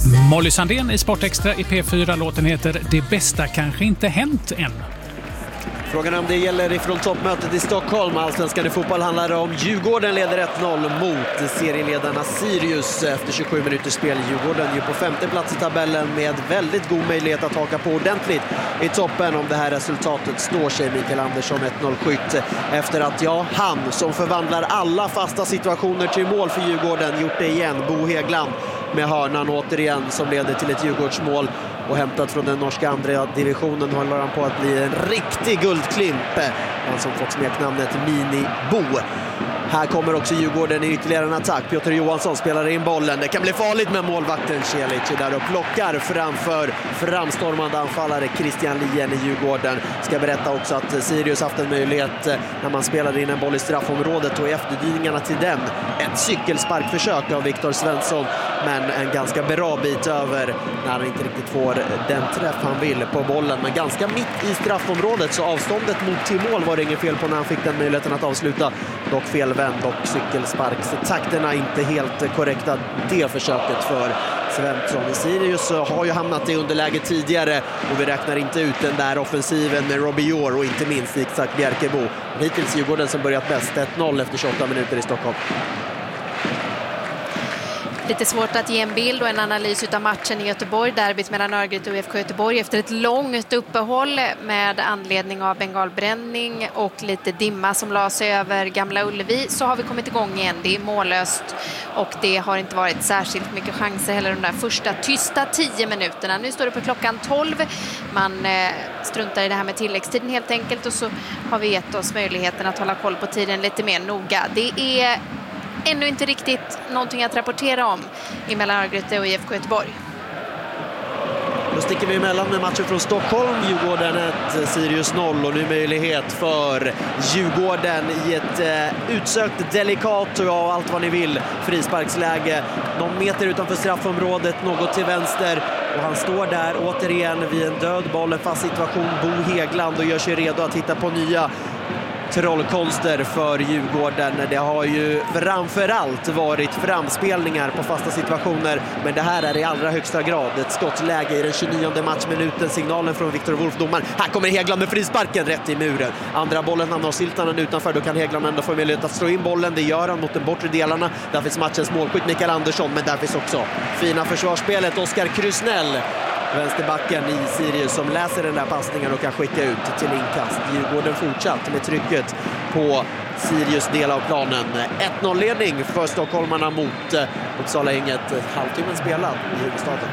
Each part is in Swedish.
Molly Sandén i Sportextra i P4. Låten heter Det bästa kanske inte hänt än. Frågan om det gäller ifrån toppmötet i Stockholm. Allsvenskan i fotboll handlar om Djurgården leder 1-0 mot serieledarna Sirius efter 27 minuters spel. Djurgården ju på 5:e plats i tabellen med väldigt god möjlighet att haka på ordentligt i toppen om det här resultatet står sig. Mikael Andersson 1-0-skytt efter att han som förvandlar alla fasta situationer till mål för Djurgården gjort det igen. Bo Hegland med hörnan återigen som leder till ett Djurgårdsmål. Och hämtat från den norska andra divisionen håller han på att bli en riktig guldklimp. Han som fått smeknamnet Mini Bo. Här kommer också Djurgården i ytterligare en attack. Piotr Johansson spelar in bollen. Det kan bli farligt med målvakten Celic där och plockar framför framstormande anfallare Christian Lien i Djurgården. Ska berätta också att Sirius haft en möjlighet när man spelade in en boll i straffområdet och i efterdyningarna till den ett cykelsparkförsök av Viktor Svensson, men en ganska bra bit över när han inte riktigt får den träff han vill på bollen. Men ganska mitt i straffområdet så avståndet mot till mål var det ingen fel på när han fick den möjligheten att avsluta. Dock felvänd och cykelsparkstakterna inte helt korrekta det försöket för Svensson. Sirius har ju hamnat i underläge tidigare och vi räknar inte ut den där offensiven med Robbie Orr och inte minst Isak Bjerkebo. Hittills Djurgården som börjat bäst 1-0 efter 28 minuter i Stockholm. Lite svårt att ge en bild och en analys av matchen i Göteborg. Derbyt mellan Örgryte och IFK Göteborg efter ett långt uppehåll med anledning av bengalbränning och lite dimma som la sig över Gamla Ullevi, så har vi kommit igång igen. Det är mållöst och det har inte varit särskilt mycket chanser heller de där första tysta 10 minuterna. Nu står det på klockan 12. Man struntar i det här med tilläggstiden helt enkelt, och så har vi gett oss möjligheten att hålla koll på tiden lite mer noga. Det är ännu inte riktigt någonting att rapportera om i mellan Örgryte och IFK Göteborg. Då sticker vi emellan med matchen från Stockholm. Djurgården 1, Sirius 0 och nu möjlighet för Djurgården i ett utsökt, delikat och allt vad ni vill frisparksläge. Någon meter utanför straffområdet, något till vänster. Och han står där återigen vid en död boll, en fast situation. Bo Hegland och gör sig redo att hitta på nya trollkonster för Djurgården. Det har ju framförallt varit framspelningar på fasta situationer, men det här är i allra högsta grad ett skottläge i den 29:e matchminuten. Signalen från Viktor Wolf, domaren. Här kommer Hegland med frisparken rätt i muren. Andra bollen hamnar Siltanen utanför. Då kan Hegland ändå få möjlighet att slå in bollen. Det gör han mot den bortre delarna. Där finns matchens målskytt Mikael Andersson, men där finns också fina försvarsspelet Oskar Krusnell, vänsterbacken i Sirius, som läser den där passningen och kan skicka ut till inkast. Djurgården fortsatt med trycket på Sirius del av planen. 1-0-ledning för stockholmarna mot Uppsala Inget. Halvtimmen spelad i huvudstaden.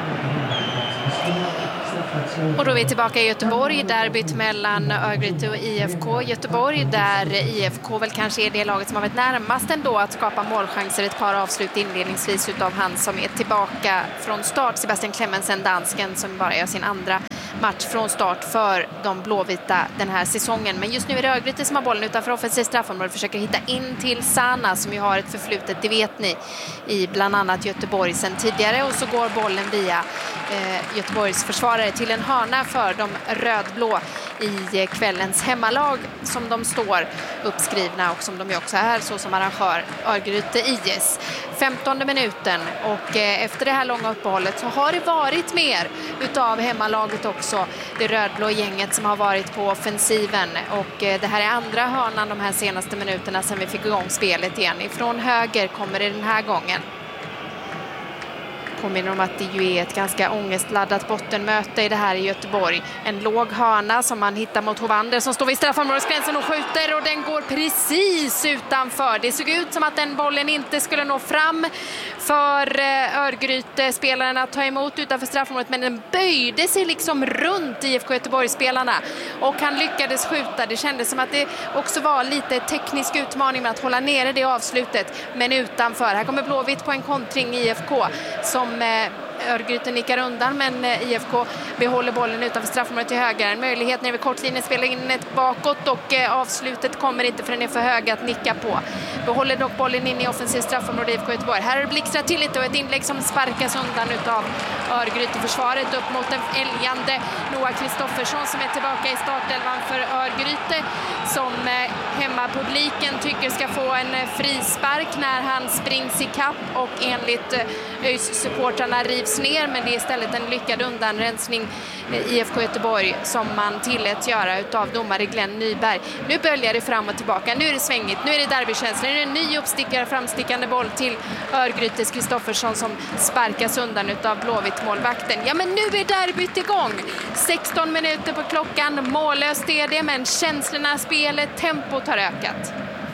Och då är vi tillbaka i Göteborg, derbyt mellan Örgryte och IFK Göteborg, där IFK väl kanske är det laget som har varit närmast ändå att skapa målchanser. Ett par avslut inledningsvis utav han som är tillbaka från start, Sebastian Clemmensen, dansken, som bara gör sin andra match från start för de blåvita den här säsongen. Men just nu är det Örgryte som har bollen utanför offensiv straffområde, försöker hitta in till Sana som ju har ett förflutet, det vet ni, i bland annat Göteborg sedan tidigare, och så går bollen via Göteborgs försvarare till en hörna för de rödblå i kvällens hemmalag, som de står uppskrivna och som de ju också är så som arrangör, Örgryte IS. 15:e minuten, och efter det här långa uppehållet så har det varit mer utav hemmalaget också, det rödblå gänget som har varit på offensiven, och det här är andra hörnan de här senaste minuterna sedan vi fick igång spelet igen. Ifrån höger kommer det den här gången. Påminner om att det ju är ett ganska ångestladdat bottenmöte i det här i Göteborg. En låg hörna som man hittar mot Hovander som står vid straffområdesgränsen och skjuter, och den går precis utanför. Det såg ut som att den bollen inte skulle nå fram för Örgryte-spelaren att ta emot utanför straffområdet, men den böjde sig liksom runt IFK Göteborg-spelarna och han lyckades skjuta. Det kändes som att det också var lite teknisk utmaning med att hålla nere det avslutet, men utanför. Här kommer Blåvitt på en kontring IFK som Örgryte nickar undan, men IFK behåller bollen utanför straffområdet till höger. En möjlighet nere vid kortlinjen, spelar in ett bakåt, och avslutet kommer inte för den är för hög att nicka på. Behåller dock bollen in i offensiv straffområde IFK Göteborg. Här är det blixtrat till lite och ett inlägg som sparkas undan utav Örgryte-försvaret upp mot den älgande Noah Kristoffersson som är tillbaka i startelvan för Örgryte, som hemmapubliken tycker ska få en frispark när han springs i kapp, och enligt ÖIS-supportrarna rivs slås ner, men det är istället en lyckad undanrensning IFK Göteborg som man tillät göra utav domare Glenn Nyberg. Nu böljar det fram och tillbaka, nu är det svängigt, nu är det derbykänsla, nu är det en ny uppstickare, framstickande boll till Örgrytes Kristoffersson som sparkas undan utav Blåvitt-målvakten. Ja, men nu är derbyt igång. 16 minuter på klockan, mållöst är det, men känslorna, spelet, tempot har ökat.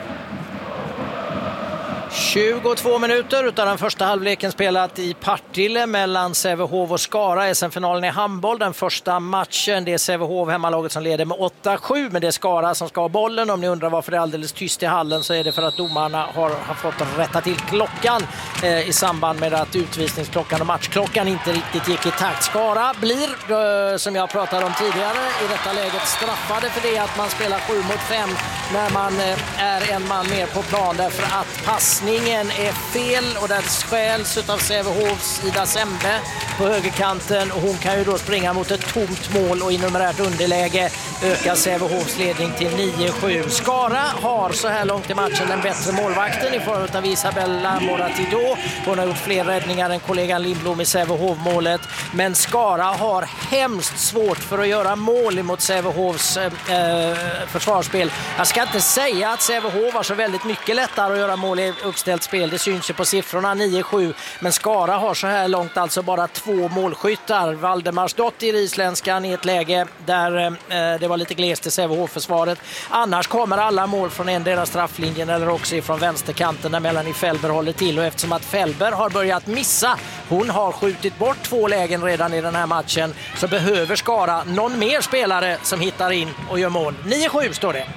22 minuter utav den första halvleken spelat i Partille mellan Sävehof och Skara. SM-finalen i handboll, den första matchen. Det är Sävehof, hemmalaget, som leder med 8-7, men det är Skara som ska ha bollen. Om ni undrar varför det är alldeles tyst i hallen så är det för att domarna har fått rätta till klockan i samband med att utvisningsklockan och matchklockan inte riktigt gick i takt. Skara blir, som jag pratade om tidigare, i detta läget straffade för det att man spelar 7 mot 5 när man är en man mer på plan, därför att passningen är fel och den skäls av Sävehofs Ida Sembe på högerkanten, och hon kan ju då springa mot ett tomt mål och i numerärt underläge ökar Sävehofs ledning till 9-7. Skara har så här långt i matchen den bättre målvakten i form av Isabella Moratido. Hon har gjort fler räddningar än kollegan Lindblom i Sävehof-målet, men Skara har hemskt svårt för att göra mål emot Sävehofs försvarsspel. Jag ska inte säga att Sävehof har så väldigt mycket lättare att göra mål i uppställt spel. Det syns ju på siffrorna 9-7, men Skara har så här långt alltså bara 2 målskyttar. Valdemarsdottir, isländskan, i ett läge där det var lite glest i Sävehof-försvaret. Annars kommer alla mål från endera strafflinjen eller också ifrån vänsterkanten där Melanie Felber håller till, och eftersom att Felber har börjat missa, hon har skjutit bort 2 lägen redan i den här matchen, så behöver Skara någon mer spelare som hittar in och gör mål. 9-7 står det.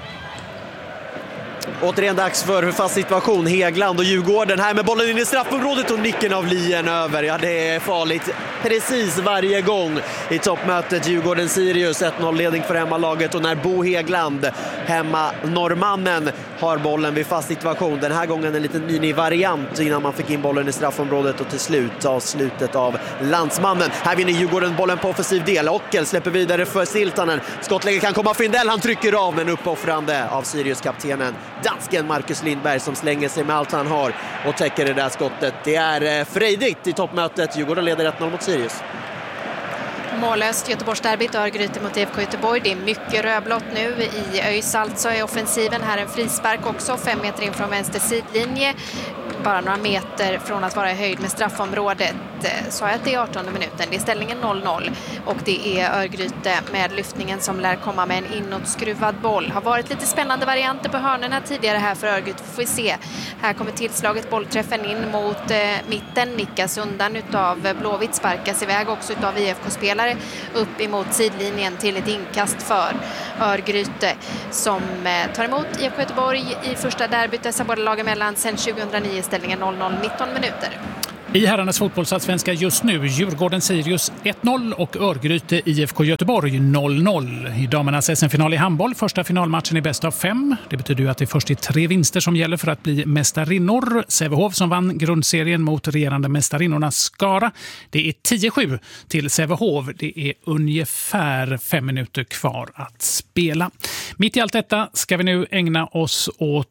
Återigen dags för fast situation. Hegland och Djurgården här med bollen in i straffområdet och nicken av Lien över. Ja, det är farligt precis varje gång i toppmötet. Djurgården-Sirius 1-0-ledning för hemmalaget, och när Bo Hegland, hemma-norrmannen, har bollen vid fast situation. Den här gången en liten mini-variant innan man fick in bollen i straffområdet och till slut avslutet av landsmannen. Här vinner Djurgården bollen på offensiv del. Ockel släpper vidare för Siltanen. Skottläge kan komma Findell, han trycker av, men uppoffrande av Sirius-kaptenen dansken Marcus Lindberg som slänger sig med allt han har och täcker det där skottet. Det är frejdigt i toppmötet. Djurgården leder 1-0 mot Sirius. Mållöst Göteborgsderbyt, Örgryte mot IFK Göteborg. Det är mycket rödblått nu i ÖIS, alltså i offensiven. Här en frispark också, 5 meter in från vänster sidlinje. Bara några meter från att vara i höjd med straffområdet. Så att det är 18:e minuten. Det är ställningen 0-0. Och det är Örgryte med lyftningen som lär komma med en inåtskruvad boll. Har varit lite spännande varianter på hörnerna tidigare här för Örgryte. Får vi se. Här kommer tillslaget, bollträffen in mot mitten. Nickas undan utav Blåvitt. Sparkas iväg också utav IFK-spelare upp emot sidlinjen till ett inkast för Örgryte som tar emot IFK Göteborg i första derbyt dessa båda lagen mellan sen 2009, ställningen 0-0, 19 minuter. I herrarnas fotbollsallsvenska just nu, Djurgården-Sirius 1-0 och Örgryte IFK Göteborg 0-0. I damernas SM-final i handboll, första finalmatchen är bäst av 5. Det betyder ju att det är först 3 vinster som gäller för att bli mästarinnor. Sävehof som vann grundserien mot regerande mästarinnorna Skara. Det är 10-7 till Sävehof. Det är ungefär 5 minuter kvar att spela. Mitt i allt detta ska vi nu ägna oss åt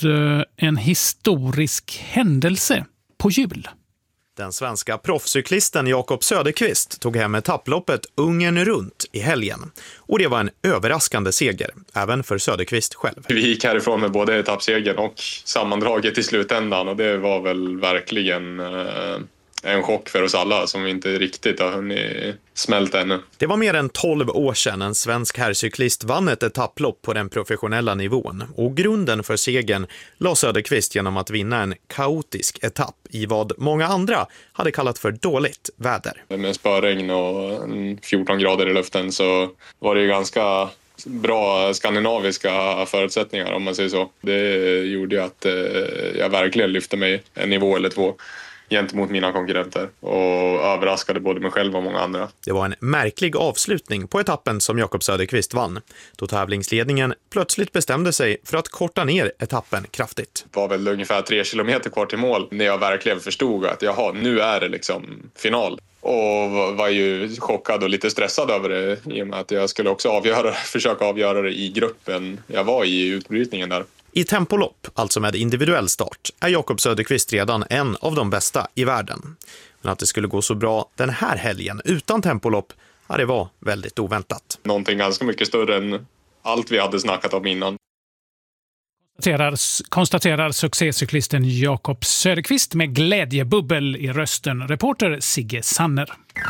en historisk händelse på jul. Den svenska proffscyklisten Jakob Söderqvist tog hem etapploppet Ungern runt i helgen. Och det var en överraskande seger, även för Söderqvist själv. Vi gick härifrån med både etappsegern och sammandraget i slutändan, och det var väl verkligen en chock för oss alla som inte riktigt har hunnit smälta ännu. Det var mer än 12 år sedan en svensk herrcyklist vann ett etapplopp på den professionella nivån. Och grunden för segern la Söderqvist genom att vinna en kaotisk etapp i vad många andra hade kallat för dåligt väder. Med spöregn och 14 grader i luften så var det ju ganska bra skandinaviska förutsättningar, om man säger så. Det gjorde att jag verkligen lyfte mig en nivå eller 2 gentemot mina konkurrenter och överraskade både mig själv och många andra. Det var en märklig avslutning på etappen som Jakob Söderqvist vann, då tävlingsledningen plötsligt bestämde sig för att korta ner etappen kraftigt. Det var väl ungefär 3 kilometer kvar till mål när jag verkligen förstod att nu är det liksom final. Och var ju chockad och lite stressad över det i och med att jag skulle också försöka avgöra det i gruppen jag var i utbrytningen där. I tempolopp, alltså med individuell start, är Jakob Söderqvist redan en av de bästa i världen. Men att det skulle gå så bra den här helgen utan tempolopp, ja, det var väldigt oväntat. Någonting ganska mycket större än allt vi hade snackat om innan. Konstaterar succécyklisten Jakob Söderqvist med glädjebubbel i rösten. Reporter Sigge Sanner.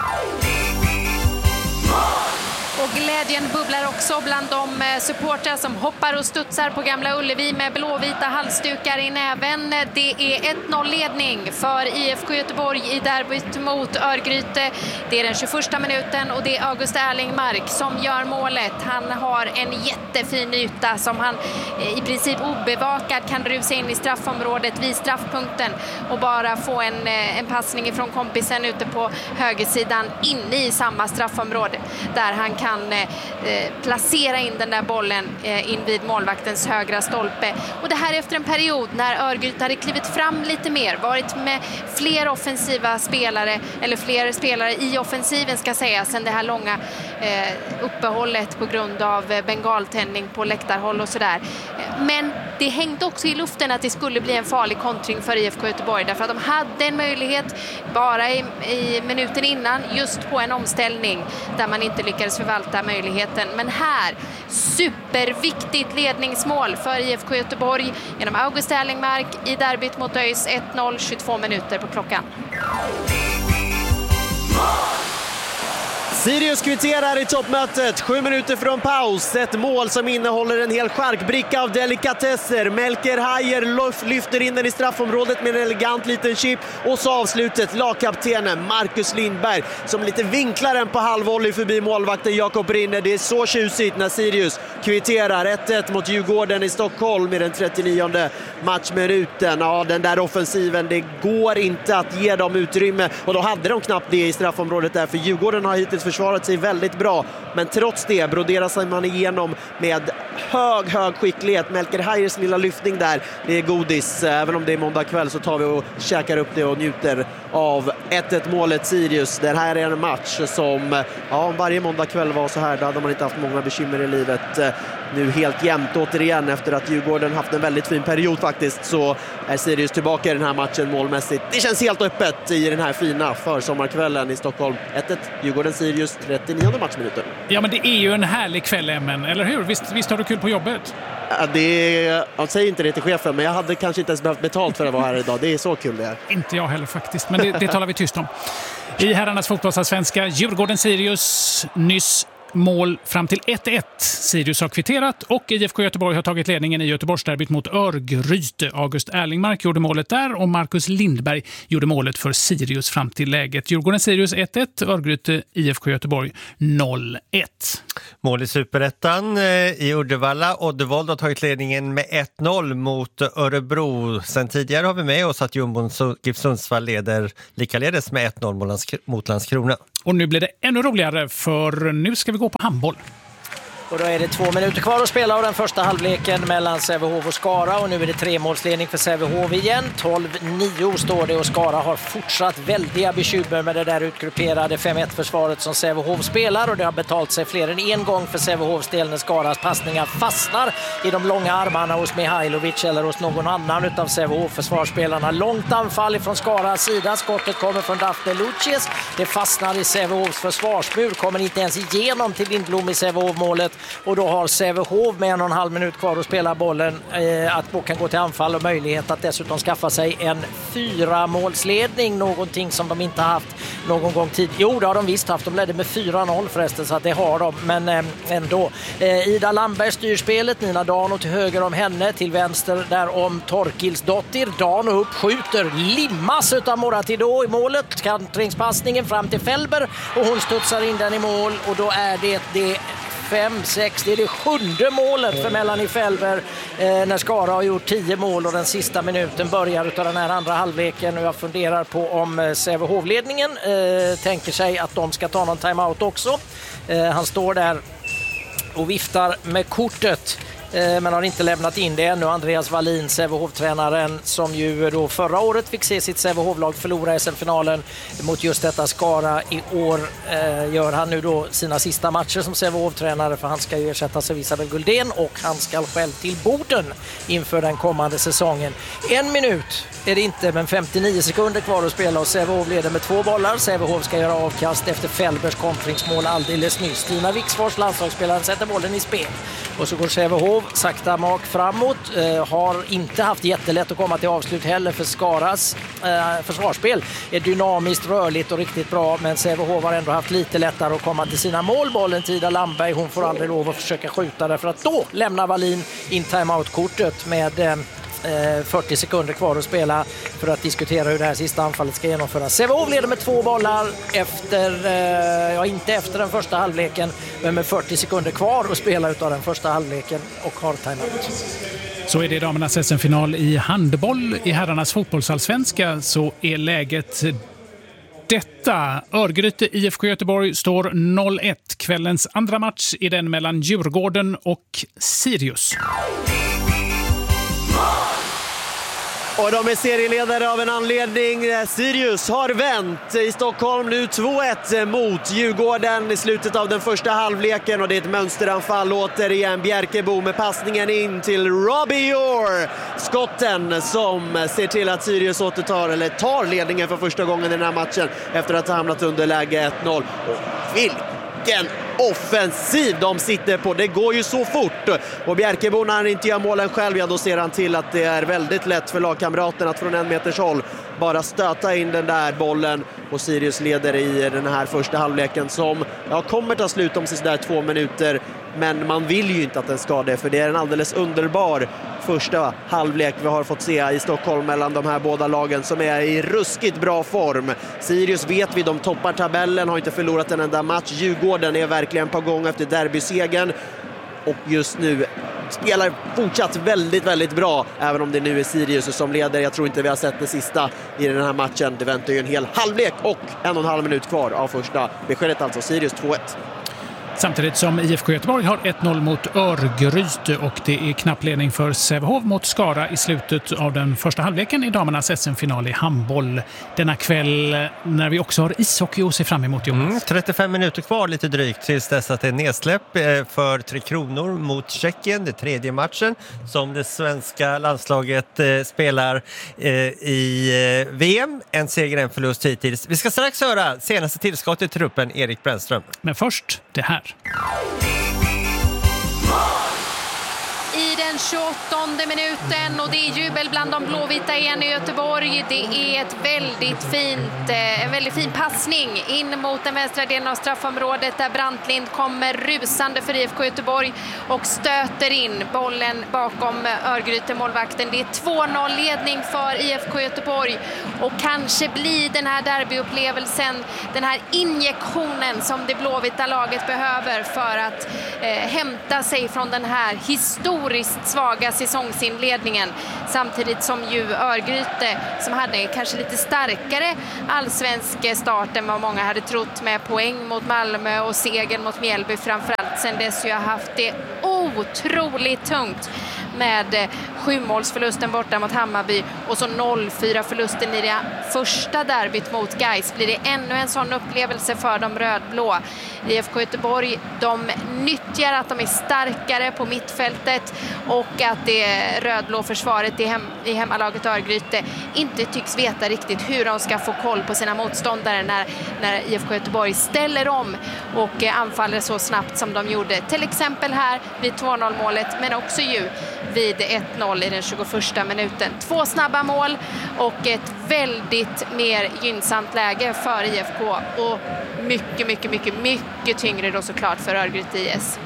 Och glädjen bubblar också bland de supportrar som hoppar och studsar på Gamla Ullevi med blåvita halsdukar i näven. Det är 1-0-ledning för IFK Göteborg i derbyt mot Örgryte. Det är den 21:a minuten och det är August Erlingmark som gör målet. Han har en jättefin yta som han i princip obevakad kan rusa in i straffområdet vid straffpunkten och bara få en passning ifrån kompisen ute på högersidan inne i samma straffområde där han kan placera in den där bollen in vid målvaktens högra stolpe. Och det här efter en period när Örgryte hade klivit fram lite mer, varit med fler offensiva spelare, eller fler spelare i offensiven ska sägas, än det här långa uppehållet på grund av bengaltändning på läktarhåll och sådär. Men det hängde också i luften att det skulle bli en farlig kontring för IFK Göteborg, därför att de hade en möjlighet bara i minuten innan, just på en omställning där man inte lyckades förvalta möjligheten. Men här, superviktigt ledningsmål för IFK Göteborg genom August Erlingmark i derbyt mot ÖIS. 1-0, 22 minuter på klockan. Sirius kvitterar i toppmötet, 7 minuter från paus. Ett mål som innehåller en hel charkbricka av delikatesser. Melker Hajer lyfter in den i straffområdet med en elegant liten chip. Och så avslutet, lagkaptenen Marcus Lindberg som lite vinklar den på halvvolley förbi målvakten Jakob Rinne. Det är så tjusigt när Sirius kvitterar 1-1 mot Djurgården i Stockholm i den 39:e matchminuten. Ja, den där offensiven, det går inte att ge dem utrymme. Och då hade de knappt det i straffområdet där, för Djurgården har hittills försvarat sig väldigt bra, men trots det broderas man igenom med hög skicklighet. Melker Hajers lilla lyftning där, det är godis. Även om det är måndag kväll så tar vi och käkar upp det och njuter av 1-1 målet Sirius. Det här är en match som, ja, om varje måndag kväll var så här, då hade man inte haft många bekymmer i livet. Nu helt jämnt återigen efter att Djurgården haft en väldigt fin period faktiskt, så är Sirius tillbaka i den här matchen målmässigt. Det känns helt öppet i den här fina försommarkvällen i Stockholm. 1-1 Djurgården-Sirius, 39:e matchminuten. Ja, men det är ju en härlig kväll, Emmen, eller hur? Visst har du kul på jobbet? Ja, jag säger inte det till chefen, men jag hade kanske inte ens behövt betalt för att vara här idag. Det är så kul det är. Inte jag heller faktiskt, men det talar vi tyst om. I herrarnas fotbollsallsvenska, Djurgården-Sirius nyss mål fram till 1-1. Sirius har kvitterat och IFK Göteborg har tagit ledningen i Göteborgsderbyt mot Örgryte. August Erlingmark gjorde målet där och Marcus Lindberg gjorde målet för Sirius fram till läget. Djurgården-Sirius 1-1, Örgryte IFK Göteborg 0-1. Mål i Superettan i Uddevalla. Oddevold har tagit ledningen med 1-0 mot Örebro. Sen tidigare har vi med oss att Jumbon GIF Sundsvall leder likaledes med 1-0 mot Landskrona. Och nu blir det ännu roligare, för nu ska vi gå på handboll. Och då är det 2 minuter kvar att spela av den första halvleken mellan Sävehof och Skara. Och nu är det 3-målsledning för Sävehof igen. 12-9 står det och Skara har fortsatt väldiga bekymmer med det där utgrupperade 5-1-försvaret som Sävehof spelar. Och det har betalt sig fler än en gång för Sävehofs del när Skaras passningar fastnar i de långa armarna hos Mihailovic eller hos någon annan utav Sävehof-försvarsspelarna. Långt anfall från Skaras sida. Skottet kommer från Daphne Lucic. Det fastnar i Sävehofs försvarsmur. Kommer inte ens igenom till Lindblom i Sävehof-målet. Och då har Sävehof med 1,5 minut kvar att spela bollen att kan gå till anfall och möjlighet att dessutom skaffa sig en 4-målsledning, någonting som de inte haft någon gång tidigare. Jo, det har de visst haft. De ledde med 4-0 förresten, så att det har de, men ändå. Ida Landberg styr spelet, Nina Dano till höger om henne, till vänster där om Torkilsdottir. Dano upp, skjuter, limmas utav Moratidou i målet, kantringspassningen fram till Fellberg och hon studsar in den i mål och då är det 5-6, det är det 7:e målet för Melanie Fellberg när Skara har gjort 10 mål och den sista minuten börjar utav den här andra halvleken och jag funderar på om Sävehof-ledningen tänker sig att de ska ta någon timeout också. Han står där och viftar med kortet. men har inte lämnat in det ännu. Andreas Wallin, Sävehof-tränaren, som ju då förra året fick se sitt Sävehof-lag förlora SM-finalen mot just detta Skara. I år gör han nu då sina sista matcher som Sävehof-tränare, för han ska ju ersätta sig Isabel Guldén och han ska själv till Boden inför den kommande säsongen. 1 minut är det inte, men 59 sekunder kvar att spela och Sävehof leder med 2 bollar. Sävehof ska göra avkast efter Fällbergs kontringsmål alldeles nyss. Stina Wixfors, landslagsspelaren, sätter bollen i spel. Och så går Sävehof sakta mak framåt. Har inte haft jättelätt att komma till avslut heller, för Skaras försvarsspel är dynamiskt, rörligt och riktigt bra. Men Sävehof har ändå haft lite lättare att komma till sina målbollen. Tida Lamberg, hon får aldrig lov att försöka skjuta, därför att då lämnar Wallin in timeout-kortet med 40 sekunder kvar att spela för att diskutera hur det här sista anfallet ska genomföras. Sävehof leder med 2 bollar efter, inte efter den första halvleken, men med 40 sekunder kvar att spela utav den första halvleken och har timeout. Så är det damernas SM-final i handboll. I herrarnas fotbollsallsvenska så är läget detta. Örgryte IFK Göteborg står 0-1. Kvällens andra match är den mellan Djurgården och Sirius. Och de är serieledare av en anledning. Sirius har vänt i Stockholm, nu 2-1 mot Djurgården i slutet av den första halvleken. Och det är ett mönsteranfall återigen. Bjerkebo med passningen in till Robbie Orr. Skotten som ser till att Sirius tar ledningen för första gången i den här matchen efter att ha hamnat under läge 1-0. Och vilken offensiv de sitter på. Det går ju så fort. Och Bjerkebo, när han inte gör målen själv, då ser han till att det är väldigt lätt för lagkamraten att från 1 meters håll bara stöta in den där bollen. Och Sirius leder i den här första halvleken som kommer ta slut om sådär 2 minuter. Men man vill ju inte att den ska det, för det är en alldeles underbar första halvlek vi har fått se i Stockholm mellan de här båda lagen som är i ruskigt bra form. Sirius vet vi, de toppar tabellen, har inte förlorat en enda match. Djurgården är verkligen på gång efter derbysegern och just nu spelar fortsatt väldigt, väldigt bra, även om det nu är Sirius som leder. Jag tror inte vi har sett det sista i den här matchen. Det väntar ju en hel halvlek och 1,5 minut kvar av första beskedet, alltså Sirius 2-1. Samtidigt som IFK Göteborg har 1-0 mot Örgryte och det är knapp ledning för Sävehof mot Skara i slutet av den första halvleken i damernas SM-final i handboll denna kväll, när vi också har ishockey att se fram emot. 35 minuter kvar lite drygt tills dess att det är nedsläpp för 3 Kronor mot Tjeckien. Det är 3:e matchen som det svenska landslaget spelar i VM. En seger, en förlust hittills. Vi ska strax höra senaste tillskottet i truppen, Erik Brännström. Men först det här. I den 28:e minuten, och det är jubel bland de blåvita igen i Göteborg. Det är ett en väldigt fin passning in mot den vänstra delen av straffområdet där Brantlind kommer rusande för IFK Göteborg och stöter in bollen bakom Örgryte-målvakten. Det är 2-0-ledning för IFK Göteborg och kanske blir den här derbyupplevelsen, den här injektionen som det blåvita laget behöver för att hämta sig från den här historiskt svaga säsongsinledningen, samtidigt som ju Örgryte, som hade kanske lite starkare allsvensk start än vad många hade trott, med poäng mot Malmö och segern mot Mjällby framförallt, sen dess ju har haft det otroligt tungt med 7-målsförlusten borta mot Hammarby och så 0-4-förlusten i det första derbyt mot Gais. Blir det ännu en sån upplevelse för de rödblå. IFK Göteborg, de nyttjar att de är starkare på mittfältet och att det rödblå försvaret i hemmalaget Örgryte inte tycks veta riktigt hur de ska få koll på sina motståndare när IFK Göteborg ställer om och anfaller så snabbt som de gjorde. Till exempel här vid 2-0-målet, men också ju vid 1-0 i den 21:a minuten. 2 snabba mål och ett väldigt mer gynnsamt läge för IFK och mycket tyngre då såklart för Örgryte IS.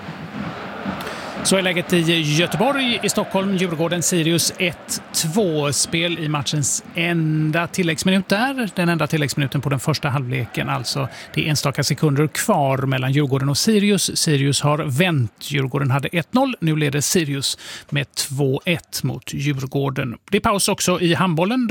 Så är läget i Göteborg. I Stockholm, Djurgården, Sirius 1-2. Spel i matchens enda tilläggsminut där. Den enda tilläggsminuten på den första halvleken. Alltså, det är enstaka sekunder kvar mellan Djurgården och Sirius. Sirius har vänt. Djurgården hade 1-0. Nu leder Sirius med 2-1 mot Djurgården. Det är paus också i handbollen.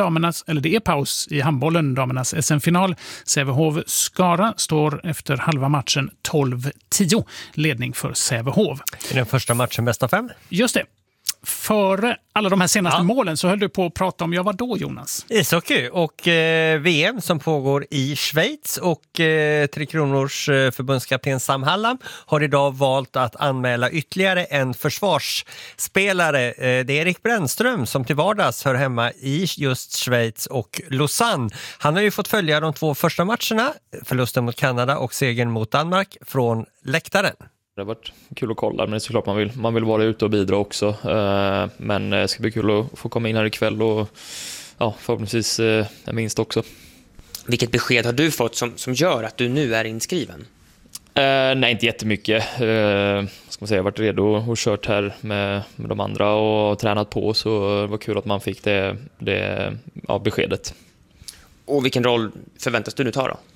Damernas SM-final. Sävehof Skara står efter halva matchen 12-10. Ledning för Sävehof. I den första matchen matchen bäst av 5. Just det. Före alla de här senaste målen så höll du på att prata om, vad då Jonas? Ishockey och VM som pågår i Schweiz och Tre Kronors förbundskapten Sam Hallam har idag valt att anmäla ytterligare en försvarsspelare. Det är Erik Brännström som till vardags hör hemma i just Schweiz och Lausanne. Han har ju fått följa de 2 första matcherna, förlusten mot Kanada och segern mot Danmark, från läktaren. Det har varit kul att kolla, men det är såklart man vill vara ute och bidra också. Men det ska bli kul att få komma in här ikväll och förhoppningsvis en vinst också. Vilket besked har du fått som gör att du nu är inskriven? Nej, inte jättemycket. Jag har varit redo och kört här med de andra och tränat på, så det var kul att man fick det beskedet. Och vilken roll förväntas du nu ta då?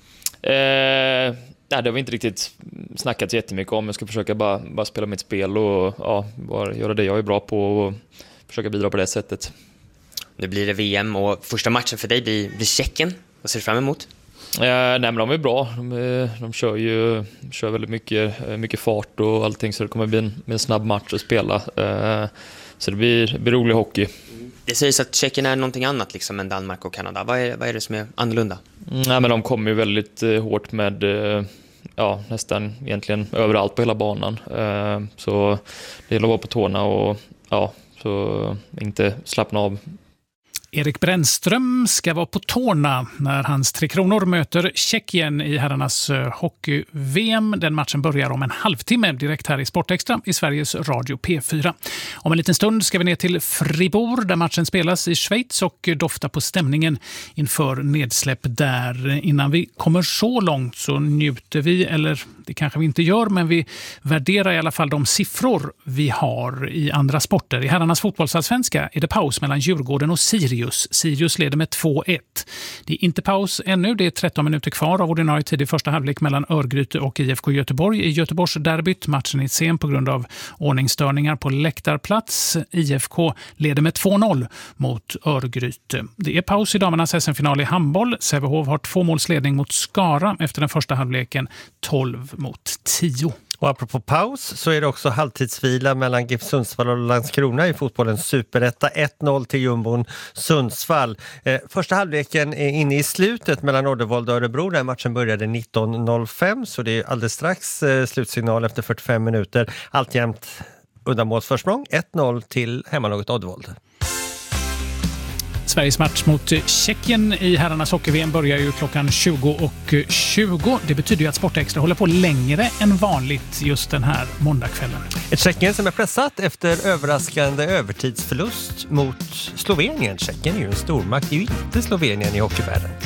Nej, det har vi inte riktigt snackat jättemycket om. Jag ska försöka bara spela mitt spel och bara göra det jag är bra på och försöka bidra på det sättet. Nu blir det VM och första matchen för dig blir Tjeckien. Vad ser du fram emot? Nej, men de är bra. De kör väldigt mycket fart och allting, så det kommer bli en snabb match att spela. Så det blir rolig hockey. Det sägs att Tjeckien är någonting annat liksom än Danmark och Kanada. Vad är det som är annorlunda? Nej, men de kommer ju väldigt hårt med nästan egentligen överallt på hela banan. Så det gäller att vara på tårna och så inte slappna av. Erik Brännström ska vara på tårna när hans Tre Kronor möter Tjeckien i herrarnas hockey-VM. Den matchen börjar om en halvtimme direkt här i Sportextra i Sveriges Radio P4. Om en liten stund ska vi ner till Fribourg där matchen spelas i Schweiz och dofta på stämningen inför nedsläpp där. Innan vi kommer så långt så njuter vi, eller det kanske vi inte gör, men vi värderar i alla fall de siffror vi har i andra sporter. I herrarnas fotbollsallsvenska är det paus mellan Djurgården och Sirius. Sirius leder med 2-1. Det är inte paus ännu. Det är 13 minuter kvar av ordinarie tid i första halvlek mellan Örgryte och IFK Göteborg. I Göteborgs derbyt, matchen är sen på grund av ordningsstörningar på läktarplats. IFK leder med 2-0 mot Örgryte. Det är paus i damernas SM-final i handboll. Sävehof har 2-målsledning mot Skara efter den första halvleken, 12-10. Och apropå paus så är det också halvtidsvila mellan GIF Sundsvall och Landskrona i fotbollens superetta. 1-0 till jumbon Sundsvall. Första halvleken är inne i slutet mellan Oddevold och Örebro. Där matchen började 19.05, så det är alldeles strax slutsignal efter 45 minuter. Alltjämt uddamålsförsprång. 1-0 till hemmalaget Oddevold. Sveriges match mot Tjeckien i herrarnas hockey-VM börjar ju klockan 20:20. Det betyder ju att Sportextra håller på längre än vanligt just den här måndagskvällen. Ett Tjeckien som är pressat efter överraskande övertidsförlust mot Slovenien. Tjeckien är ju en stormakt, det är ju inte Slovenien i hockeyvärlden.